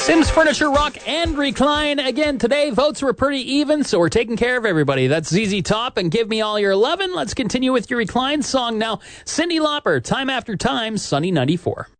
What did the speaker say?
Sims Furniture, Rock, and Recline. Again, today, votes were pretty even, so we're taking care of everybody. That's ZZ Top and Give Me All Your Lovin'. Let's continue with your Recline song now. Cyndi Lauper, Time After Time, Sunny 94.